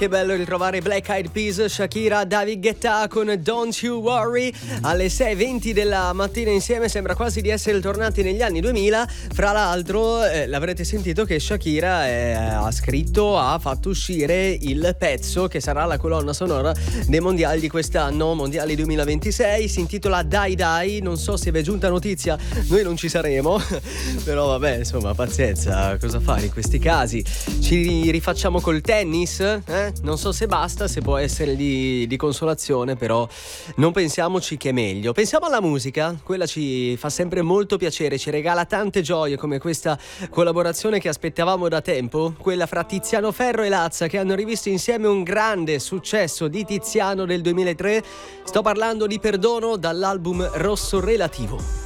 Che bello ritrovare Black Eyed Peas, Shakira, David Guetta con Don't You Worry alle 6:20 della mattina insieme. Sembra quasi di essere tornati negli anni 2000. Fra l'altro l'avrete sentito che Shakira ha fatto uscire il pezzo che sarà la colonna sonora dei mondiali di quest'anno, mondiali 2026. Si intitola Dai Dai. Non so se vi è giunta notizia, noi non ci saremo però vabbè, insomma, pazienza, cosa fare in questi casi? Ci rifacciamo col tennis? Non so se basta, se può essere di consolazione, però non pensiamoci che è meglio. Pensiamo alla musica, quella ci fa sempre molto piacere, ci regala tante gioie, come questa collaborazione che aspettavamo da tempo, quella fra Tiziano Ferro e Lazza, che hanno rivisto insieme un grande successo di Tiziano del 2003. Sto parlando di Perdono dall'album Rosso Relativo.